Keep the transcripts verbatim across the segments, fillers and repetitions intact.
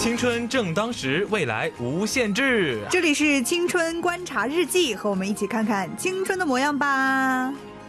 青春正当时，未来无限制。 这里是青春观察日记，和我们一起看看青春的模样吧。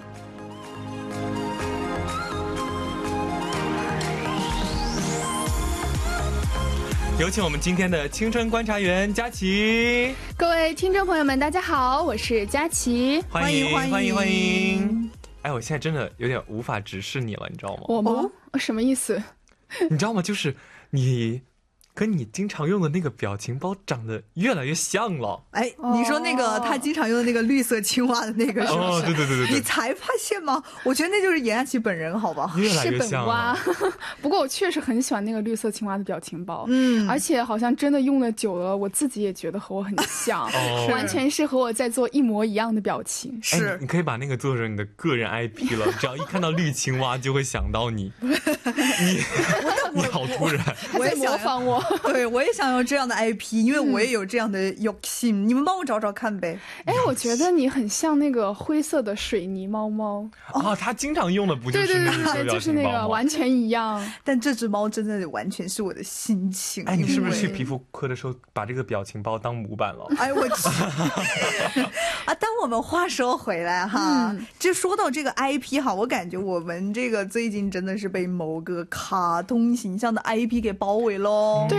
有请我们今天的青春观察员佳琪。 各位听众朋友们大家好，我是佳琪， 欢迎欢迎欢迎欢迎。哎，我现在真的有点无法直视你了，你知道吗？ 我吗、哦、什么意思？ 你知道吗？就是你跟你经常用的那个表情包长得越来越像了。 哎，你说那个、哦、他经常用的那个绿色青蛙的那个是不是？ 哦，对对对对对， 你才发现吗？我觉得那就是严亚琪本人，好吧？ 越来越像了。 是本蛙。不过我确实很喜欢那个绿色青蛙的表情包， 嗯， 而且好像真的用的久了，我自己也觉得和我很像，哦、完全是和我在做一模一样的表情。 是， 哎、你可以把那个做成你的个人 I P 了，只要一看到绿青蛙就会想到你。你你好突然， 我也模仿我。 对，我也想要这样的 I P， 因为我也有这样的욕심、嗯、你们帮我找找看呗。 哎，我觉得你很像那个灰色的水泥猫猫啊，他经常用的不就是那个表情包吗？ 对对对，就是那个完全一样。 但这只猫真的完全是我的心情。 哎，你是不是去皮肤科的时候把这个表情包当模板了？ 哎，我去啊！但我们话说回来哈，嗯、就说到这个 I P 哈，我感觉我们这个最近真的是被某个卡通形象的 I P 给包围喽。